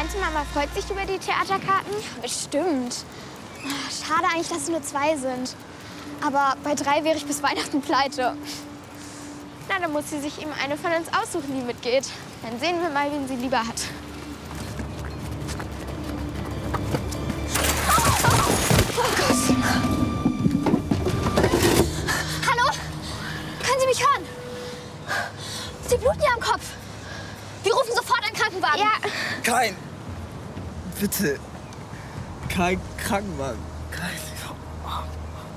Meinst du, Mama freut sich über die Theaterkarten? Bestimmt. Schade eigentlich, dass es nur 2 sind. Aber bei 3 wäre ich bis Weihnachten pleite. Na, dann muss sie sich eben eine von uns aussuchen, die mitgeht. Dann sehen wir mal, wen sie lieber hat. Oh Gott! Hallo? Können Sie mich hören? Sie bluten ja am Kopf. Wir rufen sofort einen Krankenwagen. Ja. Bitte. Kein Krankenwagen. Kein.